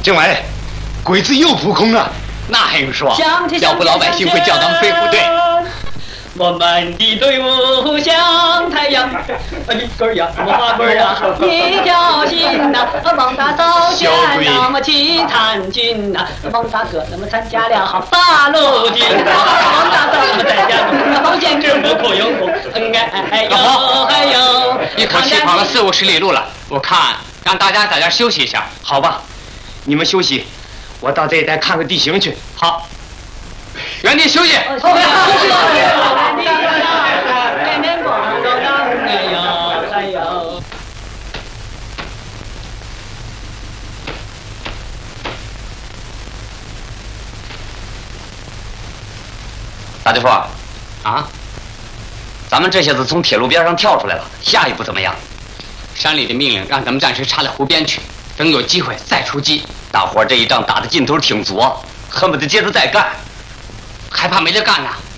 政委，鬼子又扑空了， 那还用说？要不老百姓会叫咱们飞虎队。 我们的队伍像太阳，一根呀，花棍呀，一条心呐，王大扫卷那么去参军呐，王大哥那么参加了好八路军，王大嫂那么在家中，好简直不可用功，哎呦哎呦， 一口气跑了40-50里路了，我看让大家在这休息一下， 好吧？你们休息，我到这一带看看地形去。 好，原地休息。大队副啊，咱们这下子从铁路边上跳出来了，下一步怎么样？山里的命令让咱们暂时插到湖边去，等有机会再出击。大伙这一仗打的劲头挺足，恨不得接着再干，还怕没得干呢。